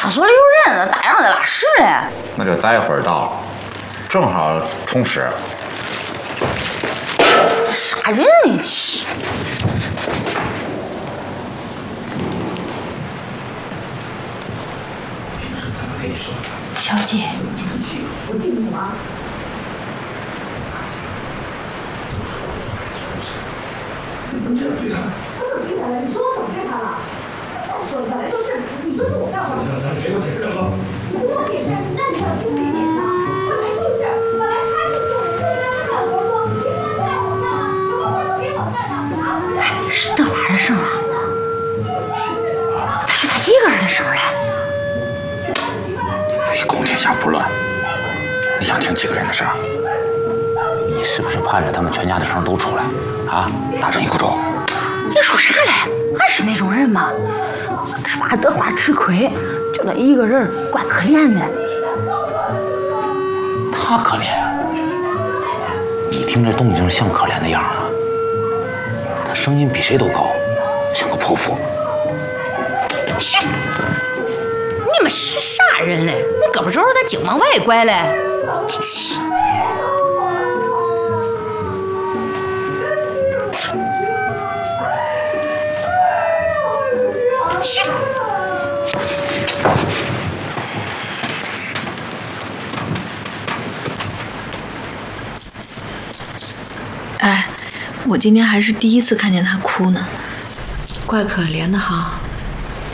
厕所里有人，大洋在拉屎嘞。 那就待会儿到了，正好充屎。 杀人呀！ 小姐， 我敬你吗？ 怎么能这样对他？ 我怎么对他了？你说我怎么对他了？再说了，本来就是，你说是我干的。 别给我解释了。 你不给我解释，那你想听谁解释啊？本来他就是我这边的好工作，凭什么不让我干啊？什么活都给我干呢？ 是德华的事吗？咋就他一个人的事儿嘞？ 唯恐天下不乱，你想听几个人的事儿？你是不是盼着他们全家的声都出来啊？打成一锅粥？ 你说啥嘞？俺是那种人吗？是怕德华吃亏，就他一个人，怪可怜的。 他可怜，你听这动静像可怜的样吗？他声音比谁都高，像个泼妇。 是，你们是啥人嘞？那胳膊肘咋净往外拐嘞？真是。是。 哎，我今天还是第一次看见他哭呢，怪可怜的哈。